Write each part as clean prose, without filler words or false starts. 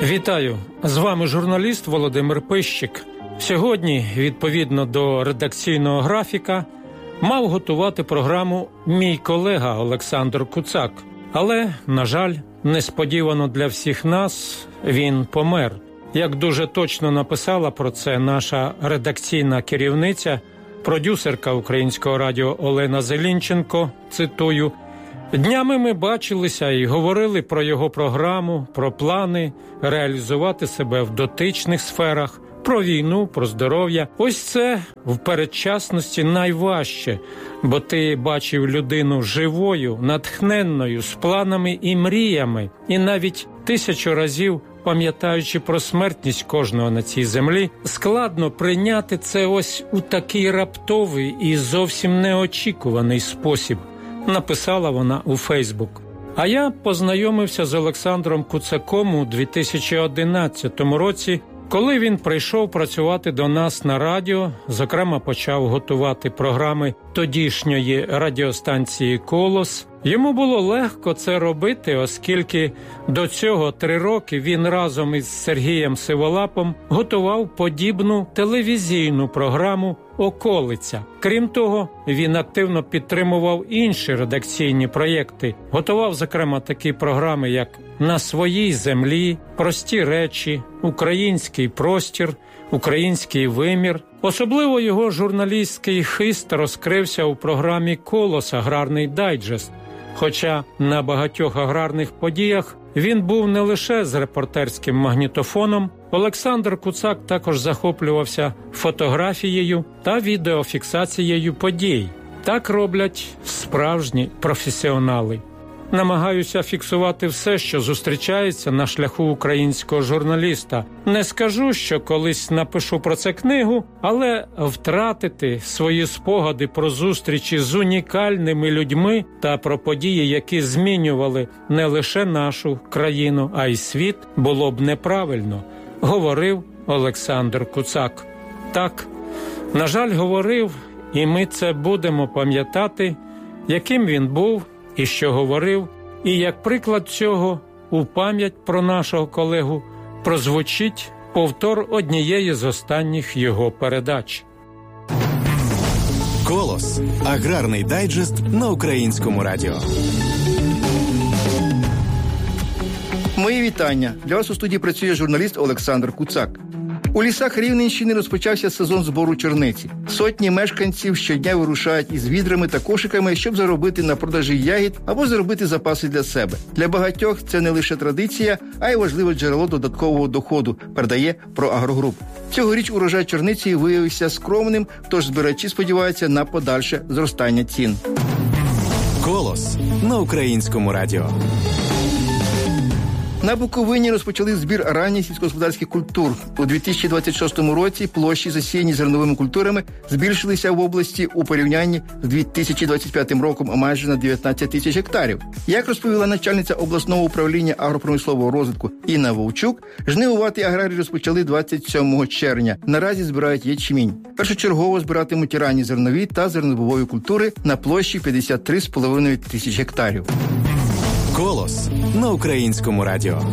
Вітаю! З вами журналіст Володимир Пищик. Сьогодні, відповідно до редакційного графіка, мав готувати програму мій колега Олександр Куцак. Але, на жаль, несподівано для всіх нас, він помер. Як дуже точно написала про це наша редакційна керівниця, продюсерка Українського радіо Олена Зелінченко, цитую, «Днями ми бачилися і говорили про його програму, про плани реалізувати себе в дотичних сферах, про війну, про здоров'я. Ось це в передчасності найважче, бо ти бачив людину живою, натхненною, з планами і мріями, і навіть 1000 разів, пам'ятаючи про смертність кожного на цій землі, складно прийняти це ось у такий раптовий і зовсім неочікуваний спосіб», написала вона у Фейсбук. А я познайомився з Олександром Куцаком у 2011 році, коли він прийшов працювати до нас на радіо, зокрема почав готувати програми тодішньої радіостанції «Колос». Йому було легко це робити, оскільки до цього 3 роки він разом із Сергієм Сиволапом готував подібну телевізійну програму «Околиця». Крім того, він активно підтримував інші редакційні проєкти. Готував, зокрема, такі програми, як «На своїй землі», «Прості речі», «Український простір», «Український вимір». Особливо його журналістський хист розкрився у програмі «Колос. Аграрний дайджест». Хоча на багатьох аграрних подіях він був не лише з репортерським магнітофоном, Олександр Куцак також захоплювався фотографією та відеофіксацією подій. Так роблять справжні професіонали. Намагаюся фіксувати все, що зустрічається на шляху українського журналіста. Не скажу, що колись напишу про це книгу, але втратити свої спогади про зустрічі з унікальними людьми та про події, які змінювали не лише нашу країну, а й світ, було б неправильно, говорив Олександр Куцак. Так, на жаль, говорив, і ми це будемо пам'ятати, яким він був, і що говорив, і як приклад цього у пам'ять про нашого колегу прозвучить повтор однієї з останніх його передач. «Колос. Аграрний дайджест» на Українському радіо. Мої вітання. Для вас у студії працює журналіст Олександр Куцак. У лісах Рівненщини розпочався сезон збору чорниці. Сотні мешканців щодня вирушають із відрами та кошиками, щоб заробити на продажі ягід або заробити запаси для себе. Для багатьох це не лише традиція, а й важливе джерело додаткового доходу, передає «Проагрогруп». Цьогоріч урожай чорниці виявився скромним, тож збирачі сподіваються на подальше зростання цін. «Колос» на Українському радіо. На Буковині розпочали збір ранніх сільськогосподарських культур. У 2026 році площі, засіяні зерновими культурами, збільшилися в області у порівнянні з 2025 роком майже на 19 тисяч гектарів. Як розповіла начальниця обласного управління агропромислового розвитку Інна Вовчук, жнивувати аграрії розпочали 27 червня. Наразі збирають ячмінь. Першочергово збиратимуть ранні зернові та зернобобові культури на площі 53,5 тисяч гектарів. «Колос» на Українському радіо.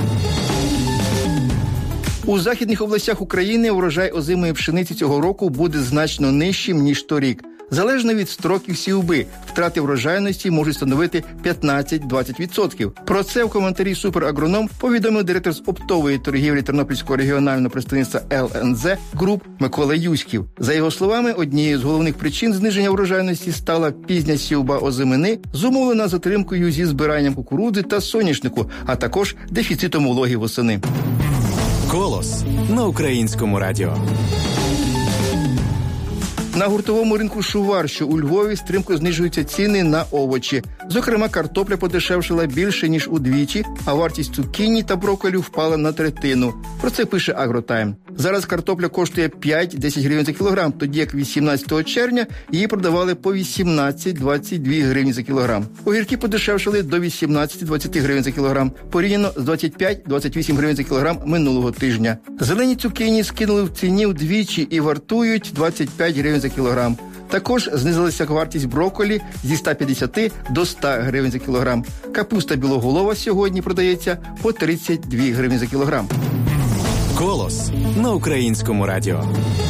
У західних областях України урожай озимої пшениці цього року буде значно нижчим, ніж торік. Залежно від строків сівби, втрати врожайності можуть становити 15-20%. Про це в коментарі «Суперагроном» повідомив директор з оптової торгівлі Тернопільського регіонального представництва ЛНЗ Груп Микола Юськів. За його словами, однією з головних причин зниження врожайності стала пізня сівба озимини, зумовлена затримкою зі збиранням кукурудзи та соняшнику, а також дефіцитом вологи восени. «Колос» на Українському радіо. На гуртовому ринку «Шувар», що у Львові, стрімко знижуються ціни на овочі. Зокрема, картопля подешевшила більше, ніж удвічі, а вартість цукіні та брокколі впала на третину. Про це пише «Агротайм». Зараз картопля коштує 5-10 гривень за кілограм, тоді як 18 червня її продавали по 18-22 гривні за кілограм. Огірки подешевшили до 18-20 гривень за кілограм, порівняно з 25-28 гривень за кілограм минулого тижня. Зелені цукіні скинули в ціні вдвічі і вартують 25 гривень за кілограм. Також знизилася вартість брокколі зі 150 до 100 гривень за кілограм. Капуста білоголова сьогодні продається по 32 гривні за кілограм. Колос на Українському радіо.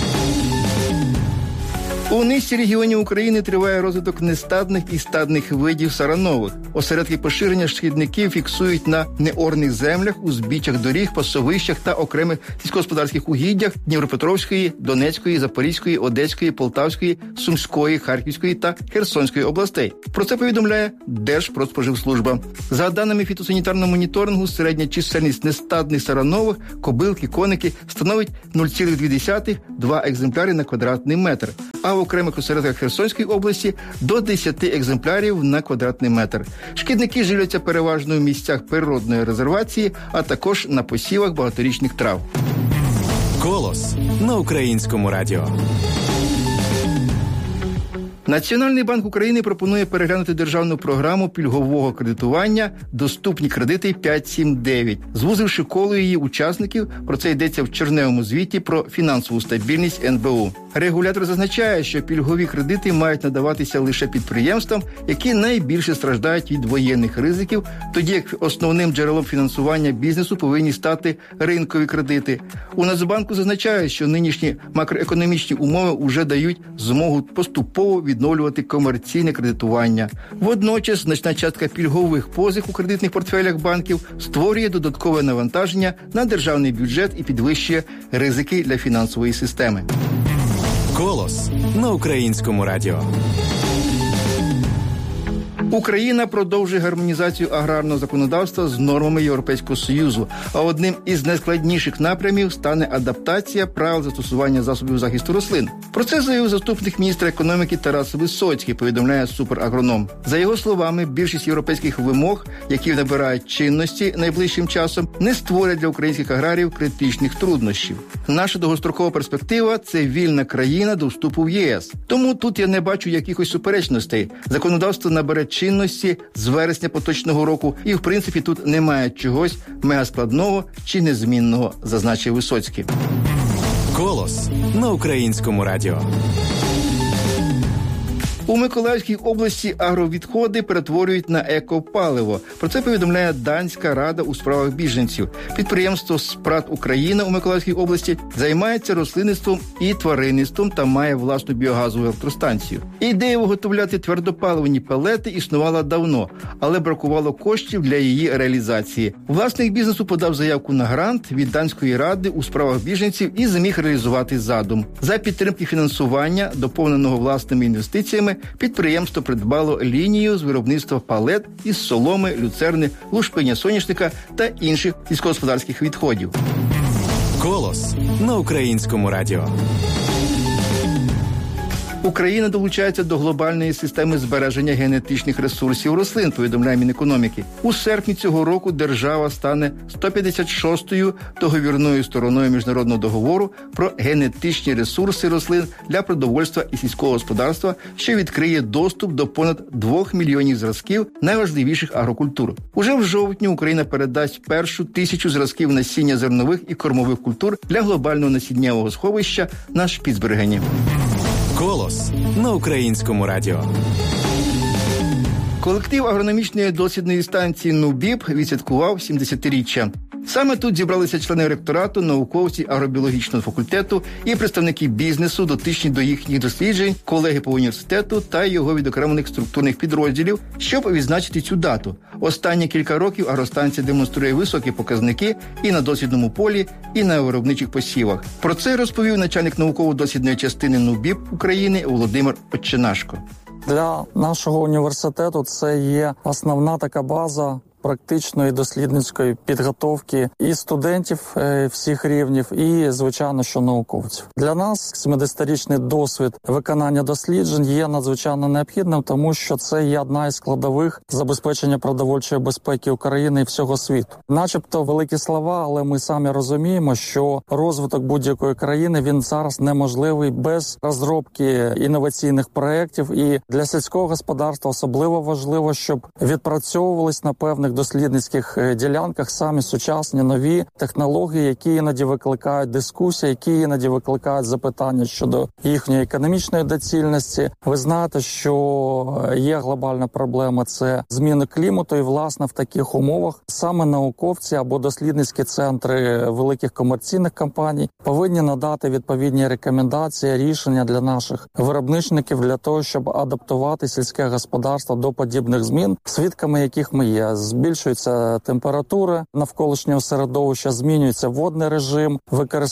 У низці регіонів України триває розвиток нестадних і стадних видів саранових. Осередки поширення шкідників фіксують на неорних землях, узбіччях доріг, пасовищах та окремих сільськогосподарських угіддях Дніпропетровської, Донецької, Запорізької, Одеської, Полтавської, Сумської, Харківської та Херсонської областей. Про це повідомляє Держпродспоживслужба. За даними фітосанітарного моніторингу, середня чисельність нестадних саранових, кобилки, коники становить 0,2 екземпляри на квадратний метр, а в окремих осередках Херсонської області до 10 екземплярів на квадратний метр. Шкідники живляться переважно в місцях природної резервації, а також на посівах багаторічних трав. Колос на Українському радіо. Національний банк України пропонує переглянути державну програму пільгового кредитування «Доступні кредити 5-7-9», звузивши коло її учасників. Про це йдеться в червневому звіті про фінансову стабільність НБУ. Регулятор зазначає, що пільгові кредити мають надаватися лише підприємствам, які найбільше страждають від воєнних ризиків, тоді як основним джерелом фінансування бізнесу повинні стати ринкові кредити. У Нацбанку зазначають, що нинішні макроекономічні умови вже дають змогу поступово відновлювати комерційне кредитування. Водночас значна частка пільгових позик у кредитних портфелях банків створює додаткове навантаження на державний бюджет і підвищує ризики для фінансової системи. Колос на Українському радіо. Україна продовжує гармонізацію аграрного законодавства з нормами Європейського Союзу, а одним із найскладніших напрямів стане адаптація правил застосування засобів захисту рослин. Про це заявив заступник міністра економіки Тарас Висоцький, повідомляє суперагроном. За його словами, більшість європейських вимог, які набирають чинності найближчим часом, не створять для українських аграріїв критичних труднощів. Наша довгострокова перспектива – це вільна країна до вступу в ЄС. Тому тут я не бачу якихось суперечностей. Законодавство набере чинності з вересня поточного року, і в принципі тут немає чогось мегаскладного чи незмінного, зазначив Висоцький. Колос на Українському радіо. У Миколаївській області агровідходи перетворюють на екопаливо. Про це повідомляє Данська рада у справах біженців. Підприємство «Спрат Україна» у Миколаївській області займається рослинництвом і тваринництвом та має власну біогазову електростанцію. Ідея виготовляти твердопаливні пелети існувала давно, але бракувало коштів для її реалізації. Власник бізнесу подав заявку на грант від Данської ради у справах біженців і зміг реалізувати задум. За підтримки фінансування, доповненого власними інвестиціями, підприємство придбало лінію з виробництва палет із соломи, люцерни, лушпиня соняшника та інших сільськогосподарських відходів. Колос на Українському радіо. Україна долучається до глобальної системи збереження генетичних ресурсів рослин, повідомляє Мінекономіки. У серпні цього року держава стане 156-ю договірною стороною міжнародного договору про генетичні ресурси рослин для продовольства і сільського господарства, що відкриє доступ до понад 2 мільйонів зразків найважливіших агрокультур. Уже в жовтні Україна передасть першу 1000 зразків насіння зернових і кормових культур для глобального насіннєвого сховища на Шпіцбергені. Колос на Українському радіо. Колектив агрономічної дослідної станції НУБІП відсвяткував 70-річчя. Саме тут зібралися члени ректорату, науковці агробіологічного факультету і представники бізнесу, дотичні до їхніх досліджень, колеги по університету та його відокремлених структурних підрозділів, щоб відзначити цю дату. Останні кілька років агростанція демонструє високі показники і на дослідному полі, і на виробничих посівах. Про це розповів начальник науково-дослідної частини НУБІП України Володимир Отчинашко. Для нашого університету це є основна така база практичної дослідницької підготовки і студентів всіх рівнів, і, звичайно, що науковців. Для нас 70-річний досвід виконання досліджень є надзвичайно необхідним, тому що це є одна із складових забезпечення продовольчої безпеки України і всього світу. Начебто великі слова, але ми самі розуміємо, що розвиток будь-якої країни, він зараз неможливий без розробки інноваційних проєктів. І для сільського господарства особливо важливо, щоб відпрацьовувались на певних певних дослідницьких ділянках самі сучасні нові технології, які іноді викликають дискусії, які іноді викликають запитання щодо їхньої економічної доцільності. Ви знаєте, що є глобальна проблема – це зміни клімату, і, власне, в таких умовах саме науковці або дослідницькі центри великих комерційних компаній повинні надати відповідні рекомендації, рішення для наших виробничників для того, щоб адаптувати сільське господарство до подібних змін, свідками яких ми є. Збільшується температура навколишнього середовища, змінюється водний режим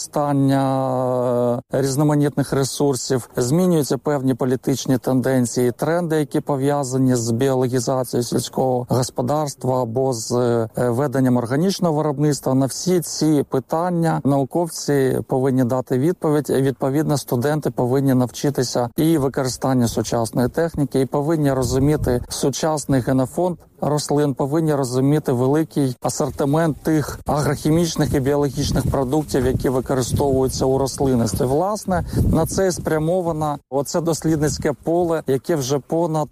використання різноманітних ресурсів, змінюються певні політичні тенденції, тренди, які пов'язані з біологізацією сільського господарства або з веденням органічного виробництва. На всі ці питання науковці повинні дати відповідь. Відповідно, студенти повинні навчитися і використання сучасної техніки, і повинні розуміти сучасний генофонд рослин, повинні розуміти великий асортимент тих агрохімічних і біологічних продуктів, які використовуються у рослинництві. Власне, на це спрямовано оце дослідницьке поле, яке вже понад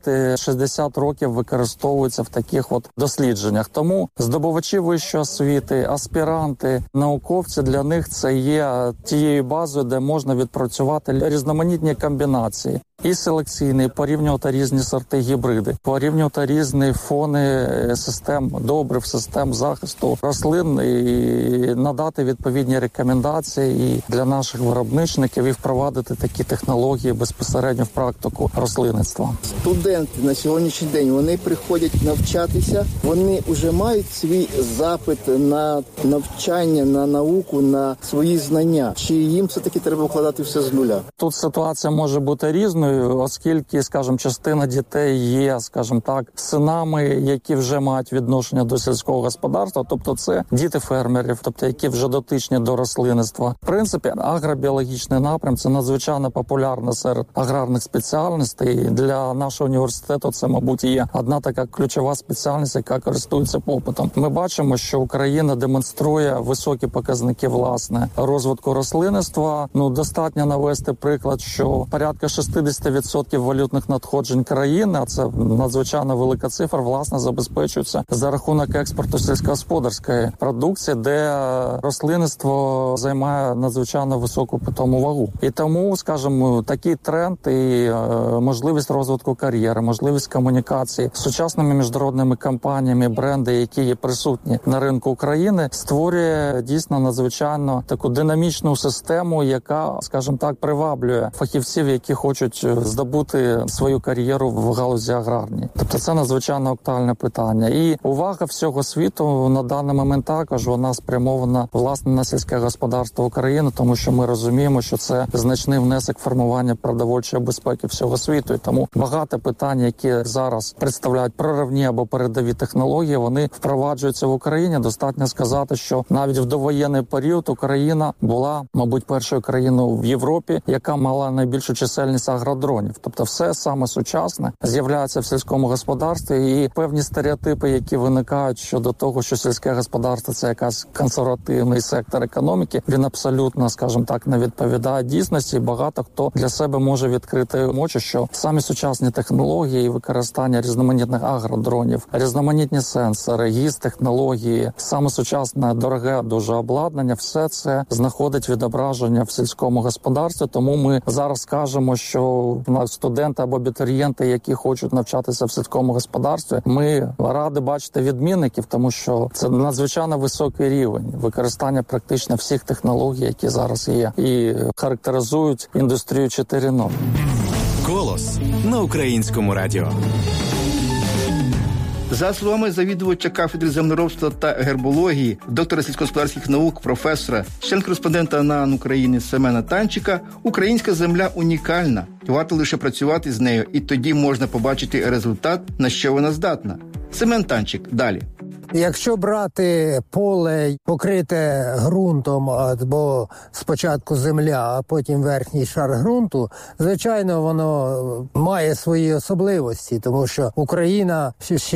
60 років використовується в таких от дослідженнях. Тому здобувачі вищої освіти, аспіранти, науковці, для них це є тією базою, де можна відпрацювати різноманітні комбінації. І селекційний, порівнювати різні сорти гібриди, порівнювати різні фони систем добрив, систем захисту рослин і надати відповідні рекомендації і для наших виробничників і впровадити такі технології безпосередньо в практику рослинництва. Студенти на сьогоднішній день, вони приходять навчатися, вони вже мають свій запит на навчання, на науку, на свої знання. Чи їм все-таки треба вкладати все з нуля? Тут ситуація може бути різною, оскільки, скажімо, частина дітей є, скажімо так, синами, які вже мають відношення до сільського господарства, тобто це діти фермерів, тобто які вже дотичні до рослинництва. В принципі, агробіологічний напрям – це надзвичайно популярно серед аграрних спеціальностей. Для нашого університету це, мабуть, є одна така ключова спеціальність, яка користується попитом. Ми бачимо, що Україна демонструє високі показники, власне, розвитку рослинництва. Достатньо навести приклад, що порядка 60% валютних надходжень країни, а це надзвичайно велика цифра, власне, забезпечується за рахунок експорту сільськогосподарської продукції, де рослинництво займає надзвичайно високу питому вагу. І тому, скажімо, такий тренд і можливість розвитку кар'єри, можливість комунікації з сучасними міжнародними компаніями, бренди, які є присутні на ринку України, створює дійсно надзвичайно таку динамічну систему, яка, скажімо так, приваблює фахівців, які хочуть здобути свою кар'єру в галузі аграрній. Тобто це надзвичайно актуальне питання. І увага всього світу на даний момент також вона спрямована, власне, на сільське господарство України, тому що ми розуміємо, що це значний внесок формування продовольчої безпеки всього світу. І тому багато питань, які зараз представляють проривні або передові технології, вони впроваджуються в Україні. Достатньо сказати, що навіть в довоєнний період Україна була, мабуть, першою країною в Європі, яка мала найбільшу чисельність агродронів. Тобто все саме сучасне з'являється в сільському господарстві, і певні стереотипи, які виникають щодо того, що сільське господарство – це якась консервативний сектор економіки, він абсолютно, скажімо так, не відповідає дійсності. Багато хто для себе може відкрити очі, що самі сучасні технології і використання різноманітних агродронів, різноманітні сенсори, ГІС-технології, саме сучасне, дороге дуже обладнання, все це знаходить відображення в сільському господарстві. Тому ми зараз скажемо, що студенти або абітурієнти, які хочуть навчатися в сільському господарстві, ми раді бачити відмінників, тому що це надзвичайно високий рівень використання практично всіх технологій, які зараз є, і характеризують індустрію 4.0. «Голос» на Українському радіо. За словами завідувача кафедри землеробства та гербології, доктора сільськогосподарських наук, професора, член-кореспондента НАН України Семена Танчика, українська земля унікальна. Варто лише працювати з нею, і тоді можна побачити результат, на що вона здатна. Семен Танчик, далі. Якщо брати поле, покрите ґрунтом, або спочатку земля, а потім верхній шар ґрунту, звичайно, воно має свої особливості, тому що Україна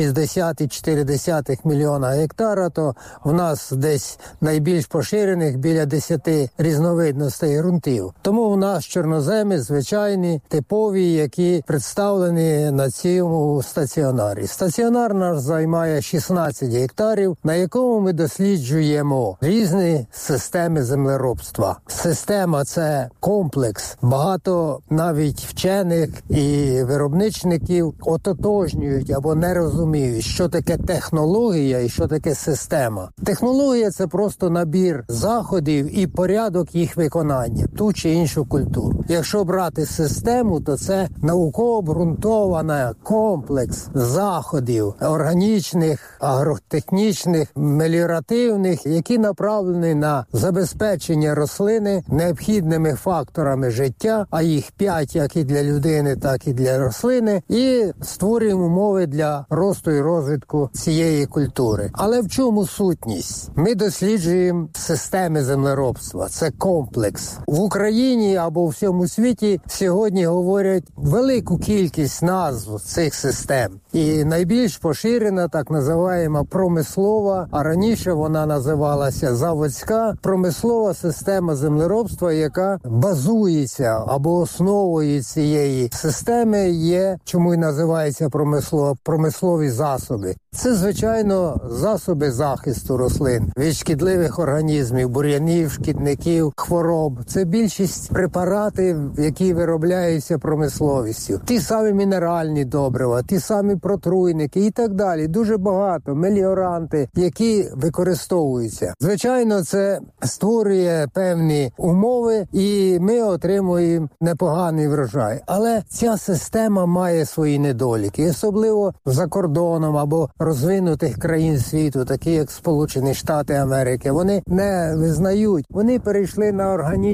60,4 мільйона гектара, то в нас десь найбільш поширених біля 10 різновидностей ґрунтів. Тому в нас чорноземи звичайні, типові, які представлені на цьому стаціонарі. Стаціонар наш займає 16 гектарів, на якому ми досліджуємо різні системи землеробства. Система – це комплекс. Багато навіть вчених і виробничників ототожнюють або не розуміють, що таке технологія і що таке система. Технологія – це просто набір заходів і порядок їх виконання, ту чи іншу культуру. Якщо брати систему, то це науково обґрунтований комплекс заходів органічних, агротехнічних, меліоративних, які направлені на забезпечення рослини необхідними факторами життя, а їх 5 як і для людини, так і для рослини, і створюємо умови для росту і розвитку цієї культури. Але в чому сутність? Ми досліджуємо системи землеробства. Це комплекс. В Україні або у всьому світі сьогодні говорять велику кількість назв цих систем. І найбільш поширена, так називаємо, промислова, а раніше вона називалася заводська, промислова система землеробства, яка базується або основою цієї системи є, чому і називається промислові засоби. Це, звичайно, засоби захисту рослин від шкідливих організмів, бур'янів, шкідників, хвороб. Це більшість препаратів, які виробляються промисловістю. Ті самі мінеральні добрива, ті самі протруйники і так далі. Дуже багато меліоранти, які використовуються. Звичайно, це створює певні умови, і ми отримуємо непоганий врожай. Але ця система має свої недоліки, особливо за кордоном або розвинутих країн світу, такі як Сполучені Штати Америки. Вони не визнають. Вони перейшли на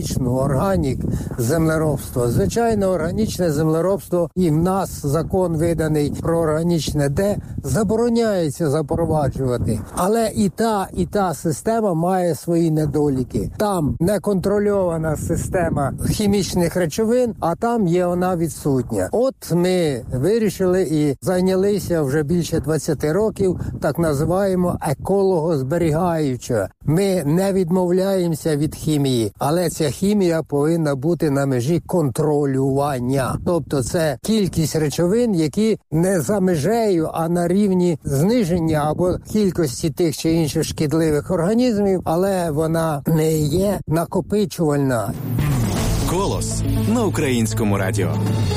органік землеробство. Звичайно, органічне землеробство, і в нас закон виданий про органічне, де забороняється запроваджувати. Але і та система має свої недоліки. Там неконтрольована система хімічних речовин, а там є вона відсутня. От ми вирішили і зайнялися вже більше 20 років, так називаємо екологозберігаюча. Ми не відмовляємося від хімії, але ця хімія повинна бути на межі контролювання. Тобто це кількість речовин, які не за межею, а на рівні зниження або кількості тих чи інших шкідливих організмів, але вона не є накопичувальна. «Колос» на Українському радіо.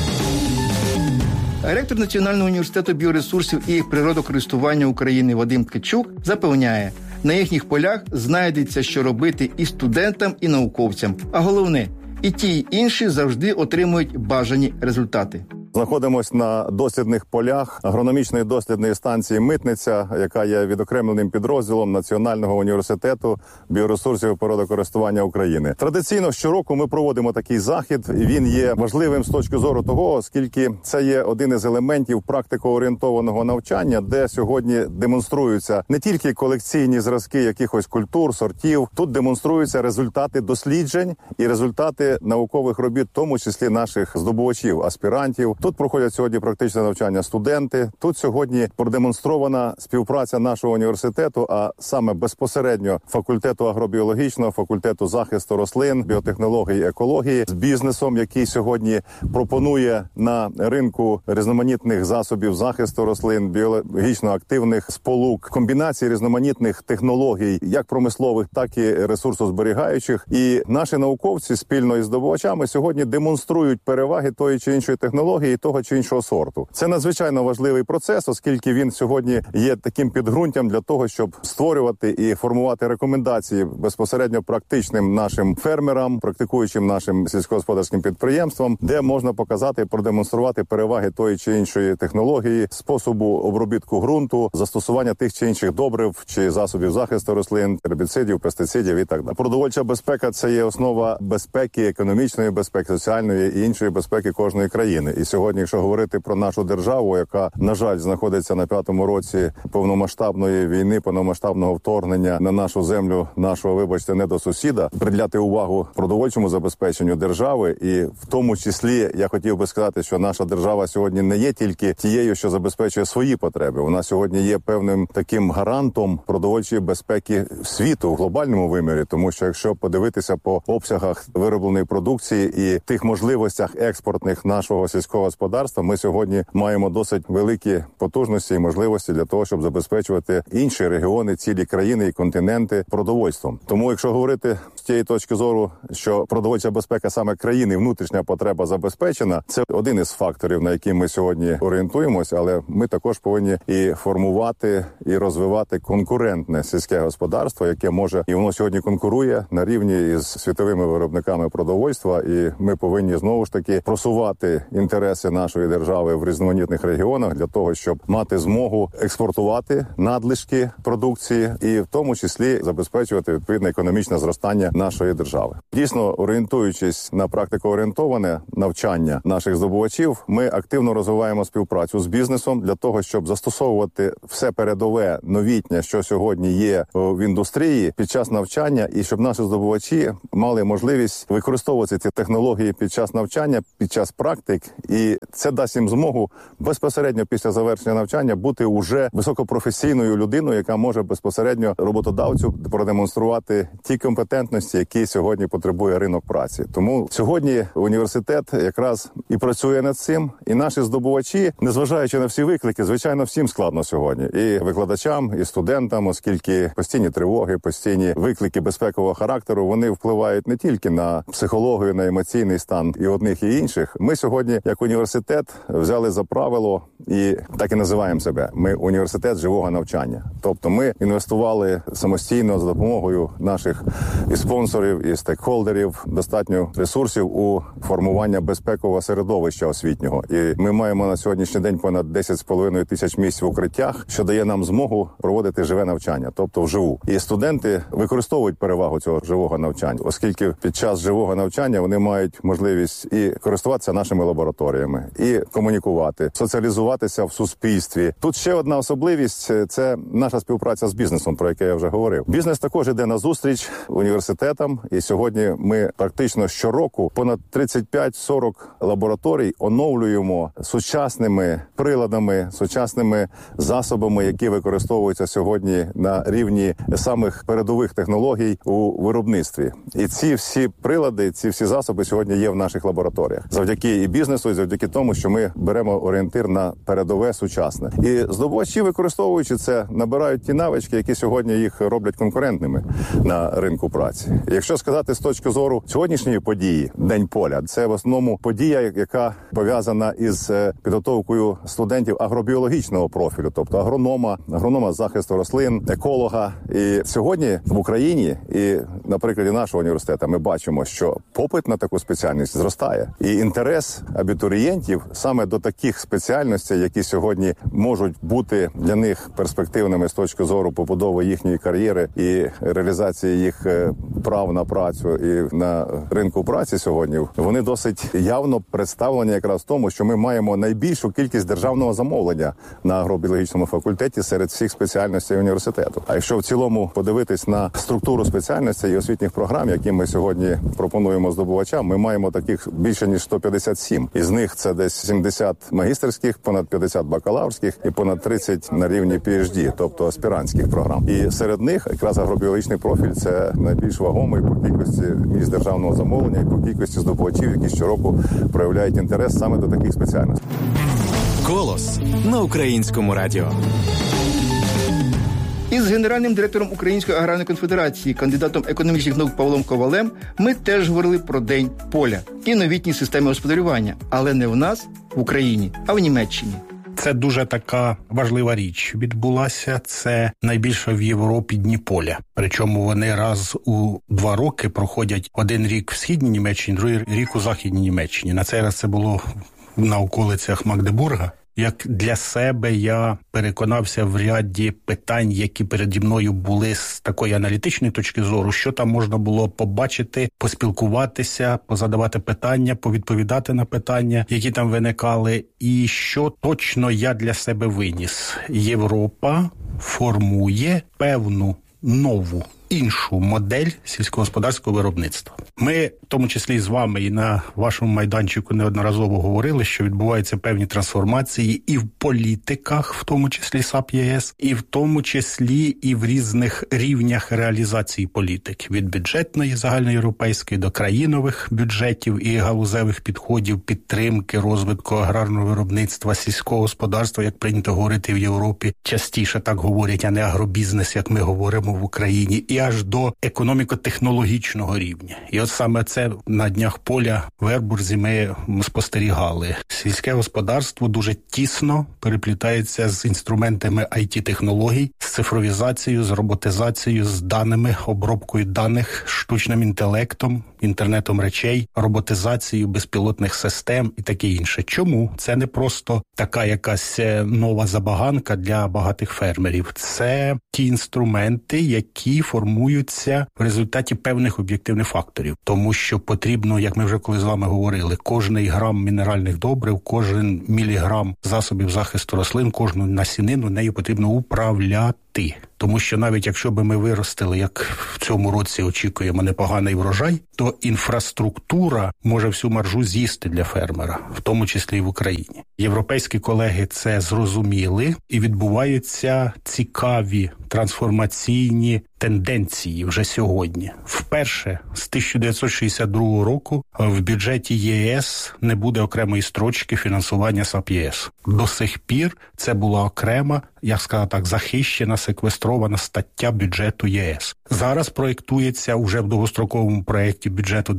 Ректор Національного університету біоресурсів і природокористування України Вадим Ткачук запевняє, на їхніх полях знайдеться, що робити і студентам, і науковцям. А головне, і ті, і інші завжди отримують бажані результати. Знаходимось на дослідних полях агрономічної дослідної станції «Митниця», яка є відокремленим підрозділом Національного університету біоресурсів і природокористування України. Традиційно щороку ми проводимо такий захід, і він є важливим з точки зору того, оскільки це є один із елементів практикоорієнтованого навчання, де сьогодні демонструються не тільки колекційні зразки якихось культур, сортів, тут демонструються результати досліджень і результати наукових робіт, в тому числі наших здобувачів, аспірантів. Тут проходять сьогодні практичне навчання студенти. Тут сьогодні продемонстрована співпраця нашого університету, а саме безпосередньо факультету агробіологічного, факультету захисту рослин, біотехнології, екології з бізнесом, який сьогодні пропонує на ринку різноманітних засобів захисту рослин, біологічно активних сполук, комбінації різноманітних технологій, як промислових, так і ресурсозберігаючих. І наші науковці спільно із здобувачами сьогодні демонструють переваги тої чи іншої технології, того чи іншого сорту. Це надзвичайно важливий процес, оскільки він сьогодні є таким підґрунтям для того, щоб створювати і формувати рекомендації безпосередньо практичним нашим фермерам, практикуючим нашим сільськогосподарським підприємствам, де можна показати і продемонструвати переваги тої чи іншої технології, способу обробітку ґрунту, застосування тих чи інших добрив чи засобів захисту рослин, гербіцидів, пестицидів і так далі. Продовольча безпека – це є основа безпеки, економічної безпеки, соціальної і іншої безпеки кожної країни. І сьогодні сьогодні, якщо говорити про нашу державу, яка, на жаль, знаходиться на 5-му році повномасштабної війни, повномасштабного вторгнення на нашу землю, нашого, вибачте, недосусіда, приділяти увагу продовольчому забезпеченню держави. І в тому числі я хотів би сказати, що наша держава сьогодні не є тільки тією, що забезпечує свої потреби. Вона сьогодні є певним таким гарантом продовольчої безпеки світу в глобальному вимірі, тому що якщо подивитися по обсягах виробленої продукції і тих можливостях експортних нашого сільського господарства, ми сьогодні маємо досить великі потужності і можливості для того, щоб забезпечувати інші регіони, цілі країни і континенти продовольством. Тому, якщо говорити з тієї точки зору, що продовольча безпека саме країни, внутрішня потреба забезпечена, це один із факторів, на які ми сьогодні орієнтуємося, але ми також повинні і формувати, і розвивати конкурентне сільське господарство, яке може, і воно сьогодні конкурує на рівні із світовими виробниками продовольства, і ми повинні знову ж таки просувати інтереси нашої держави в різноманітних регіонах для того, щоб мати змогу експортувати надлишки продукції і в тому числі забезпечувати відповідне економічне зростання нашої держави. Дійсно, орієнтуючись на практикоорієнтоване навчання наших здобувачів, ми активно розвиваємо співпрацю з бізнесом для того, щоб застосовувати все передове, новітнє, що сьогодні є в індустрії під час навчання, і щоб наші здобувачі мали можливість використовувати ці технології під час навчання, під час практик, і це дасть їм змогу безпосередньо після завершення навчання бути уже високопрофесійною людиною, яка може безпосередньо роботодавцю продемонструвати ті компетентності, які сьогодні потребує ринок праці. Тому сьогодні університет якраз і працює над цим, і наші здобувачі, незважаючи на всі виклики, звичайно, всім складно сьогодні. І викладачам, і студентам, оскільки постійні тривоги, постійні виклики безпекового характеру, вони впливають не тільки на психологію, на емоційний стан і одних, і інших. Ми сьогодні, як університет, взяли за правило і так і називаємо себе. Ми університет живого навчання. Тобто ми інвестували самостійно за допомогою наших і спонсорів, і стейкхолдерів достатньо ресурсів у формування безпекового середовища освітнього. І ми маємо на сьогоднішній день понад 10,5 тисяч місць в укриттях, що дає нам змогу проводити живе навчання, тобто вживу. І студенти використовують перевагу цього живого навчання, оскільки під час живого навчання вони мають можливість і користуватися нашими лабораторіями, і комунікувати, соціалізуватися в суспільстві. Тут ще одна особливість – це наша співпраця з бізнесом, про яке я вже говорив. Бізнес також іде на зустріч університетам, і сьогодні ми практично щороку понад 35-40 лабораторій оновлюємо сучасними приладами, сучасними засобами, які використовуються сьогодні на рівні самих передових технологій у виробництві. І ці всі прилади, ці всі засоби сьогодні є в наших лабораторіях. Завдяки і бізнесу, і завдяки тому, що ми беремо орієнтир на передове сучасне. І здобувачі, використовуючи це, набирають ті навички, які сьогодні їх роблять конкурентними на ринку праці. Якщо сказати з точки зору сьогоднішньої події, День поля, це в основному подія, яка пов'язана із підготовкою студентів агробіологічного профілю, тобто агронома з захисту рослин, еколога. І сьогодні в Україні і на прикладі нашого університету ми бачимо, що попит на таку спеціальність зростає. І інтерес абітурієнтів саме до таких спеціальностей, які сьогодні можуть бути для них перспективними з точки зору побудови їхньої кар'єри і реалізації їх прав на працю і на ринку праці сьогодні, вони досить явно представлені якраз в тому, що ми маємо найбільшу кількість державного замовлення на агробіологічному факультеті серед всіх спеціальностей університету. А якщо в цілому подивитись на структуру спеціальностей і освітніх програм, які ми сьогодні пропонуємо здобувачам, ми маємо таких більше ніж 157. Із них це десь 70 магістерських, понад 50 бакалаврських і понад 30 на рівні PhD, тобто аспірантських програм. І серед них якраз агробіологічний профіль – це найбільш вагомий по кількості місць державного замовлення і по кількості здобувачів, які щороку проявляють інтерес саме до таких спеціальностей. Голос на Українському радіо. Із генеральним директором Української аграрної конфедерації, кандидатом економічних наук Павлом Ковалем, ми теж говорили про День поля і новітні системи господарювання. Але не в нас, в Україні, а в Німеччині. Це дуже така важлива річ. Відбулася це найбільше в Європі Дні поля. Причому вони раз у 2 роки проходять один рік в Східній Німеччині, другий рік у Західній Німеччині. На цей раз це було на околицях Магдебурга. як для себе я переконався в ряді питань, які переді мною були з такої аналітичної точки зору, що там можна було побачити, поспілкуватися, позадавати питання, повідповідати на питання, які там виникали, і що точно я для себе виніс. Європа формує певну нову, іншу модель сільськогосподарського виробництва. Ми, в тому числі з вами і на вашому майданчику неодноразово говорили, що відбуваються певні трансформації і в політиках, в тому числі САП ЄС, і в тому числі і в різних рівнях реалізації політики. Від бюджетної, загальноєвропейської до країнових бюджетів і галузевих підходів, підтримки, розвитку аграрного виробництва, сільського господарства, як прийнято говорити в Європі. Частіше так говорять, а не агробізнес, як ми говоримо в Україні. І аж до економіко-технологічного рівня. І от саме це на днях поля в Ербурзі ми спостерігали. Сільське господарство дуже тісно переплітається з інструментами IT-технологій, з цифровізацією, з роботизацією, з даними, обробкою даних, штучним інтелектом, інтернетом речей, роботизацією безпілотних систем і таке інше. Чому? Це не просто така якась нова забаганка для багатих фермерів. Це ті інструменти, які формуються в результаті певних об'єктивних факторів. Тому що потрібно, як ми вже коли з вами говорили, кожний грам мінеральних добрив, кожен міліграм засобів захисту рослин, кожну насінину нею потрібно управляти. Тому що навіть якщо би ми виростили, як в цьому році очікуємо, непоганий врожай, то інфраструктура може всю маржу з'їсти для фермера, в тому числі і в Україні. Європейські колеги це зрозуміли, і відбуваються цікаві трансформаційні тенденції вже сьогодні. Вперше з 1962 року в бюджеті ЄС не буде окремої строчки фінансування САП ЄС. До сих пір це була окрема, я сказав так, захищена, секвестрована стаття бюджету ЄС. Зараз проєктується уже в довгостроковому проєкті бюджету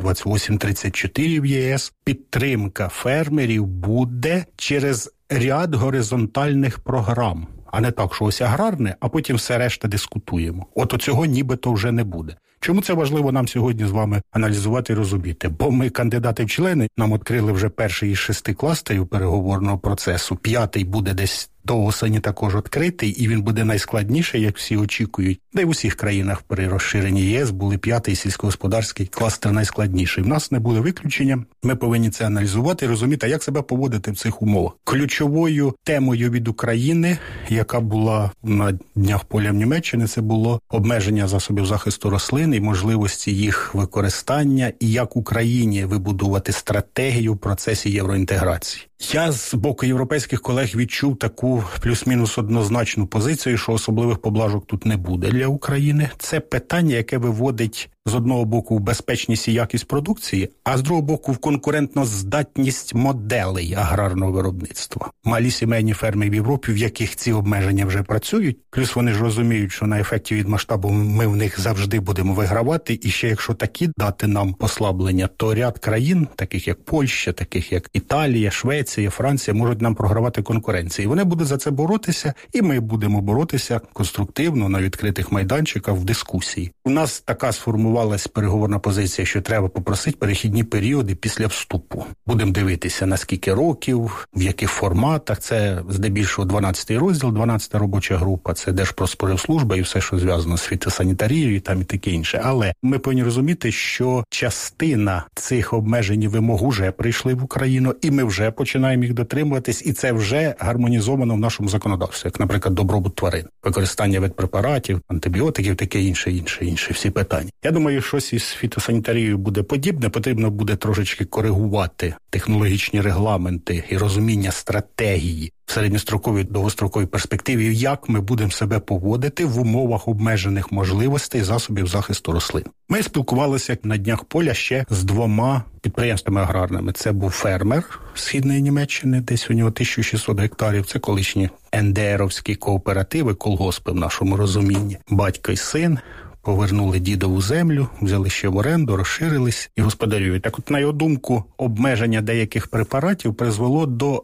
2834 в ЄС. Підтримка фермерів буде через ряд горизонтальних програм. А не так, що ось аграрне, а потім все решта дискутуємо. От цього нібито вже не буде. Чому це важливо нам сьогодні з вами аналізувати і розуміти? Бо ми, кандидати в члени, нам відкрили вже перший із 6 кластерів переговорного процесу. 5-й буде десь до осені також відкритий, і він буде найскладніший, як всі очікують. Де й в усіх країнах при розширенні ЄС були 5-й сільськогосподарський кластер найскладніший. В нас не буде виключення. Ми повинні це аналізувати і розуміти, як себе поводити в цих умовах. Ключовою темою від України, яка була на днях поля в Німеччині, це було обмеження засобів захисту рослин і можливості їх використання, і як Україні вибудувати стратегію в процесі євроінтеграції. Я з боку європейських колег відчув таку плюс-мінус однозначну позицію, що особливих поблажок тут не буде для України. Це питання, яке виводить з одного боку в безпечність і якість продукції, а з другого боку в конкурентноздатність моделей аграрного виробництва. Малі сімейні ферми в Європі, в яких ці обмеження вже працюють, плюс вони ж розуміють, що на ефекті від масштабу ми в них завжди будемо вигравати, і ще якщо такі дати нам послаблення, то ряд країн, таких як Польща, таких як Італія, Швеція, Франція, можуть нам програвати конкуренції. Вони будуть за це боротися, і ми будемо боротися конструктивно на відкритих майданчиках в дискусії. У нас така сформувалась переговорна позиція, що треба попросити перехідні періоди після вступу. Будемо дивитися, на скільки років, в яких форматах. Це здебільшого 12-й розділ, 12-та робоча група, це Держпродспоживслужба і все, що зв'язано з фітосанітарією там і таке інше. Але ми повинні розуміти, що частина цих обмежень і вимог уже прийшли в Україну, і ми вже починаємо їх дотримуватись, і це вже гармонізовано в нашому законодавстві, як, наприклад, добробут тварин, використання ветпрепаратів, антибіотиків, таке інше, всі питання. Я думаю, щось із фітосанітарією буде подібне, потрібно буде трошечки коригувати технологічні регламенти і розуміння стратегії в середньостроковій, довгостроковій перспективі, як ми будемо себе поводити в умовах обмежених можливостей засобів захисту рослин. Ми спілкувалися на днях поля ще з 2 підприємствами аграрними. Це був фермер Східної Німеччини, десь у нього 1600 гектарів. Це колишні НДРовські кооперативи, колгоспи в нашому розумінні. Батько і син повернули дідову землю, взяли ще в оренду, розширились і господарюють. Так от, на його думку, обмеження деяких препаратів призвело до,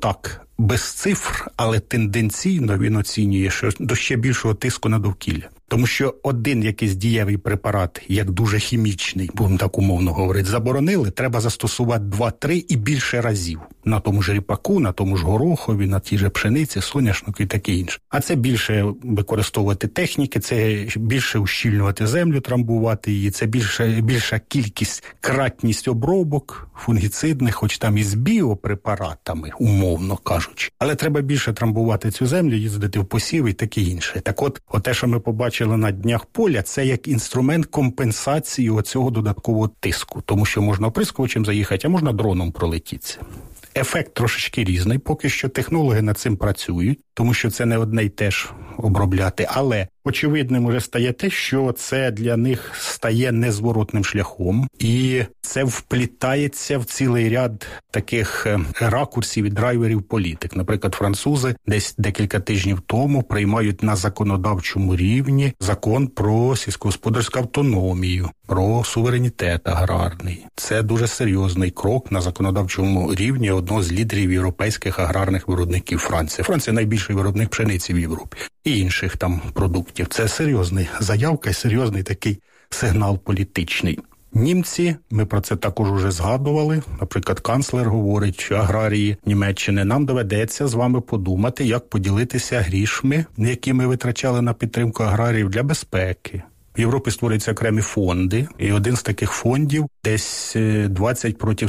без цифр, але тенденційно він оцінює, що до ще більшого тиску на довкілля. Тому що один якийсь дієвий препарат, як дуже хімічний, будемо так умовно говорити, заборонили, треба застосувати 2-3 і більше разів. на тому ж ріпаку, на тому ж горохові, на тій же пшениці, соняшнику і таке інше. А це більше використовувати техніки, це більше ущільнювати землю, трамбувати її, це більша кількість, кратність обробок фунгіцидних, хоч там і з біопрепаратами, умовно кажучи. Але треба більше трамбувати цю землю, їздити в посів і таке інше. Так от, те, що ми побачили на днях поля, це як інструмент компенсації оцього додаткового тиску. Тому що можна оприскувачем заїхати, а можна дроном пролетітися. Ефект трошечки різний, поки що технологи над цим працюють, тому що це не одне й те ж обробляти. Але очевидним уже стає те, що це для них стає незворотним шляхом, і це вплітається в цілий ряд таких ракурсів і драйверів політик. Наприклад, французи десь декілька тижнів тому приймають на законодавчому рівні закон про сільськогосподарську автономію, про суверенітет аграрний. Це дуже серйозний крок на законодавчому рівні одного з лідерів європейських аграрних виробників Франції. Франція найбільший виробник пшениці в Європі і інших там продуктів. Це серйозна заявка і серйозний такий сигнал політичний. Німці, ми про це також уже згадували, наприклад, канцлер говорить, що аграрії Німеччини, нам доведеться з вами подумати, як поділитися грішми, які ми витрачали на підтримку аграріїв для безпеки. В Європі створюються окремі фонди, і один з таких фондів десь 20 проти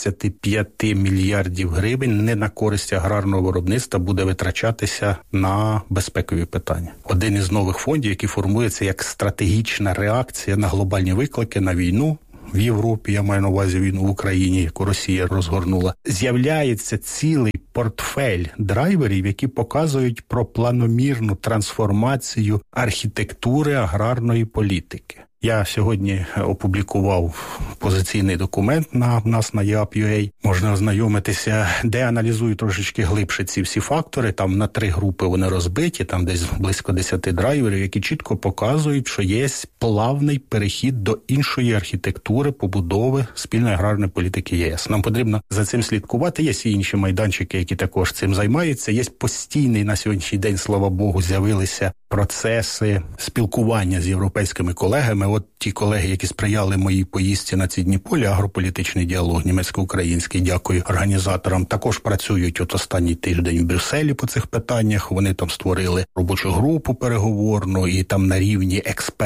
125 мільярдів гривень не на користь аграрного виробництва буде витрачатися на безпекові питання. Один із нових фондів, який формується як стратегічна реакція на глобальні виклики, на війну в Європі, я маю на увазі війну в Україні, яку Росія розгорнула, з'являється цілий портфель драйверів, які показують про планомірну трансформацію архітектури аграрної політики. Я сьогодні опублікував позиційний документ в нас на EAP.ua. Можна ознайомитися, де аналізую трошечки глибше ці всі фактори. Там на 3 групи вони розбиті, там десь близько 10 драйверів, які чітко показують, що є плавний перехід до іншої архітектури побудови спільної аграрної політики ЄС. Нам потрібно за цим слідкувати. Є і інші майданчики, які також цим займаються. Є постійний на сьогоднішній день, слава Богу, з'явилися процеси спілкування з європейськими колегами. От ті колеги, які сприяли моїй поїздці на ці дні поля, агрополітичний діалог німецько-український, дякую організаторам, також працюють от останній тиждень в Брюсселі по цих питаннях. Вони там створили робочу групу переговорну, і там на рівні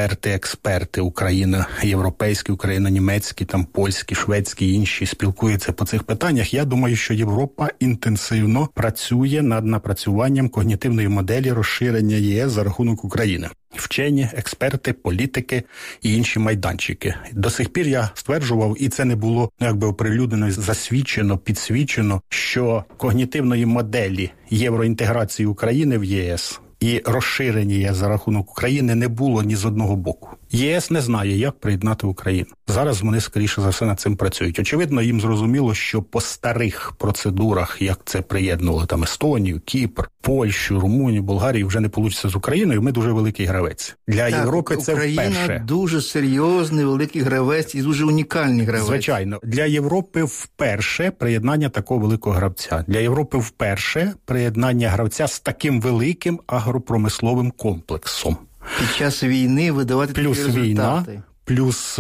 експерти Україна європейські, Україна німецькі, там польські, шведські, інші спілкуються по цих питаннях. Я думаю, що Європа інтенсивно працює над напрацюванням когнітивної моделі розширення ЄС за рахунок України. Вчені, експерти, політики і інші майданчики. До сих пір я стверджував, і це не було оприлюднено, засвідчено, підсвідчено, що когнітивної моделі євроінтеграції України в ЄС і розширення ЄС за рахунок України не було ні з одного боку. ЄС не знає, як приєднати Україну. Зараз вони, скоріше за все, над цим працюють. Очевидно, їм зрозуміло, що по старих процедурах, як це приєднували там Естонію, Кіпр, Польщу, Румунію, Болгарію, вже не вийде з Україною. Ми дуже великий гравець. Для Європи це Україна вперше. Україна дуже серйозний, великий гравець і дуже унікальний гравець. Звичайно. Для Європи вперше приєднання такого великого гравця. Для Європи вперше приєднання гравця з таким великим агропромисловим комплексом. Під час війни видавати такі результати. Війна, плюс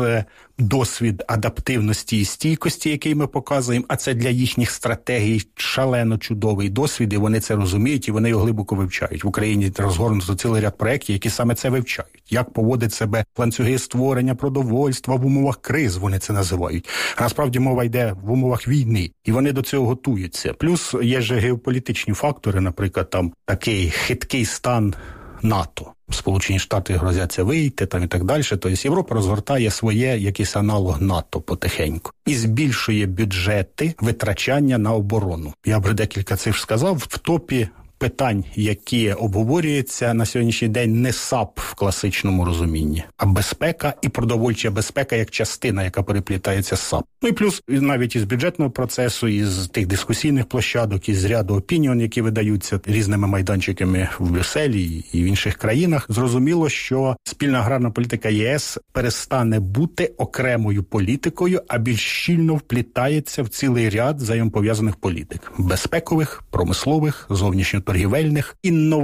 досвід адаптивності і стійкості, який ми показуємо, а це для їхніх стратегій шалено чудовий досвід, і вони це розуміють, і вони його глибоко вивчають. В Україні розгорнуто цілий ряд проєктів, які саме це вивчають. Як поводить себе ланцюги створення продовольства в умовах криз, вони це називають. А насправді мова йде в умовах війни, і вони до цього готуються. Плюс є ж геополітичні фактори, наприклад, там такий хиткий стан НАТО. Сполучені Штати грозяться вийти там і так далі. Тобто Європа розгортає своє якийсь аналог НАТО потихеньку. І збільшує бюджети витрачання на оборону. Я вже декілька цифр сказав. В топі питань, які обговорюються на сьогоднішній день, не САП в класичному розумінні, а безпека і продовольча безпека як частина, яка переплітається з САП. Ну і плюс навіть із бюджетного процесу, із тих дискусійних площадок, із ряду опініон, які видаються різними майданчиками в Брюсселі і в інших країнах, зрозуміло, що спільна аграрна політика єС перестане бути окремою політикою, а більш щільно вплітається в цілий ряд взаємопов'язаних політик – безпекових, промислових, зовнішньоторговельних торгівельних,